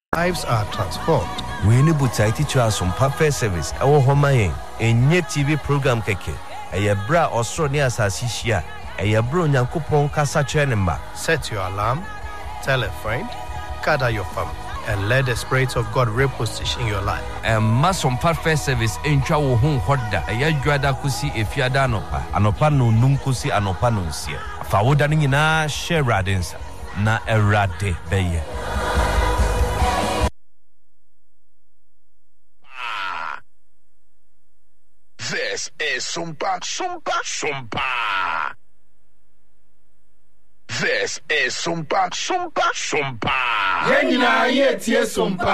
Lives are transformed. We need to teach us some perfect service. Our home enye TV program keke. Eye bra Australia asasishia. Eye bro nyankopon kasa chenema. Set your alarm, tell a friend, gather your family, and let the Spirit of God reposition your life. Mass some perfect service encha wo hu hoda. Eye dwada kusi efiada anopa. Anopa no num kusi anopa no nsia. Fa woda ni nyina share radensa na erade beye. This is Sumpa. This is Sumpa. Yenina yetie Sumpa.